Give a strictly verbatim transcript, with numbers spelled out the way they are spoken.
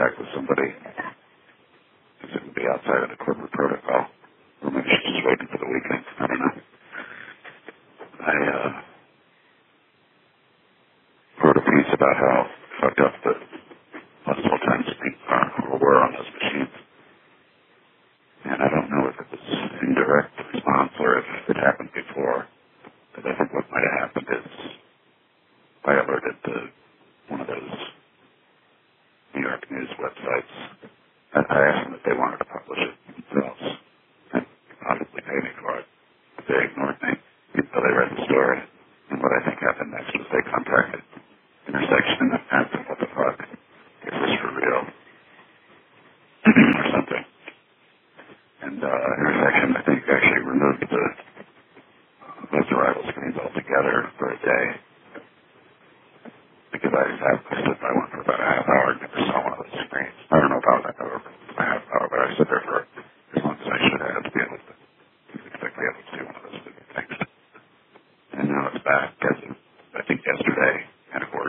back with somebody. Because it would be outside of the corporate protocol. Or maybe she's just waiting for the weekend. I don't know. I uh, wrote a piece about how fucked up the multiple times people were on those machines. And I don't know if it was indirect response or if it happened before. But I think what might have happened is I alerted the, one of those New York News websites. I, I asked them if they wanted to publish it themselves and obviously pay me for it. But they ignored me until they read the story. And what I think happened next was they contacted Intersection and asked them what the fuck. Is this for real? or something. And uh, Intersection, I think, actually removed the those arrival screens altogether for a day. Because I, I stood by one for about a half hour and never saw one of those screens. I don't know about that over a half hour, but I stood there for as long as I should have to be able to expect to be able to see one of those things. And now it's back as of, I think, yesterday, and of course,